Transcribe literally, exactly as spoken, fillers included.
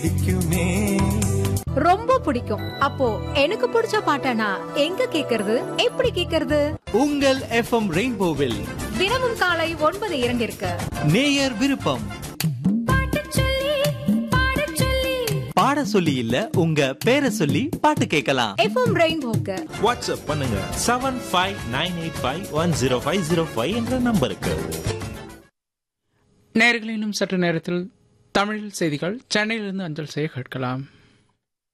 ரொம்ப பிடிக்கும். அப்போ எனக்கு பிடிச்ச பாட்டனா எங்க கேக்குறது, எப்படி கேக்குறது? உங்கள் எஃப்எம் ரெயின்போவில் தினமும் காலை ஒன்பது இரண்டிற்கு நேயர் விருப்பம். பாட சொல்லி இல்ல, உங்க பேரை சொல்லி பாட்டு கேட்கலாம். எஃப்எம் ரெயின்போக்கு வாட்ஸ்அப் பண்ணுங்க seven five nine eight five one zero five zero five என்ற நம்பருக்கு. நேயர்களே, இன்னும் சற்று நேரத்தில் தமிழில் செய்திகள் சென்னையிலிருந்து அஞ்சல் செய்ய கேட்கலாம்.